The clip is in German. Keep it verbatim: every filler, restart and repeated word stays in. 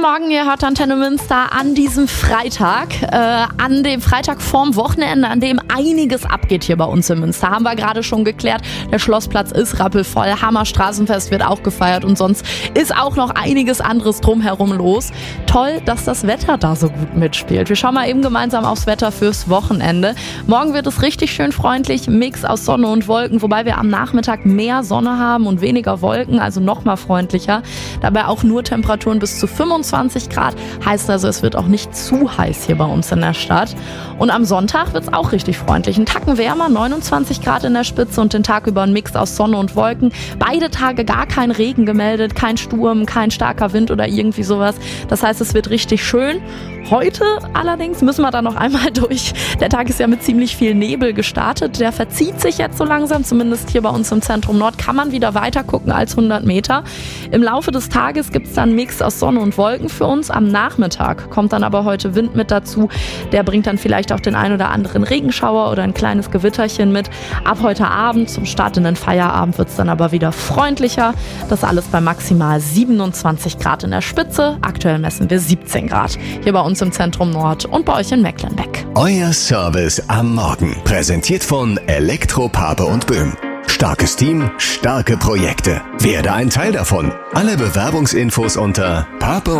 Morgen, ihr hört Antenne Münster an diesem Freitag, äh, an dem Freitag vorm Wochenende, an dem einiges abgeht hier bei uns in Münster. Haben wir gerade schon geklärt, der Schlossplatz ist rappelvoll, Hammer Straßenfest wird auch gefeiert und sonst ist auch noch einiges anderes drumherum los. Toll, dass das Wetter da so gut mitspielt. Wir schauen mal eben gemeinsam aufs Wetter fürs Wochenende. Morgen wird es richtig schön freundlich, Mix aus Sonne und Wolken, wobei wir am Nachmittag mehr Sonne haben und weniger Wolken, also noch mal freundlicher. Dabei auch nur Temperaturen bis zu fünfundzwanzig Grad, heißt also, es wird auch nicht zu heiß hier bei uns in der Stadt. Und am Sonntag wird es auch richtig freundlich. Ein Tacken wärmer, neunundzwanzig Grad in der Spitze und den Tag über ein Mix aus Sonne und Wolken. Beide Tage gar kein Regen gemeldet, kein Sturm, kein starker Wind oder irgendwie sowas. Das heißt, es wird richtig schön. Heute allerdings müssen wir da noch einmal durch. Der Tag ist ja mit ziemlich viel Nebel gestartet. Der verzieht sich jetzt so langsam, zumindest hier bei uns im Zentrum Nord. Kann man wieder weiter gucken als hundert Meter. Im Laufe des Tages gibt es dann einen Mix aus Sonne und Wolken für uns. Am Nachmittag kommt dann aber heute Wind mit dazu. Der bringt dann vielleicht auch den ein oder anderen Regenschauer oder ein kleines Gewitterchen mit. Ab heute Abend zum Start in den Feierabend wird es dann aber wieder freundlicher. Das alles bei maximal siebenundzwanzig Grad in der Spitze. Aktuell messen wir siebzehn Grad. Hier bei uns im Zentrum Nord und bei euch in Mecklenbeck. Euer Service am Morgen. Präsentiert von Elektro Pape und Böhm. Starkes Team, starke Projekte. Werde ein Teil davon. Alle Bewerbungsinfos unter pape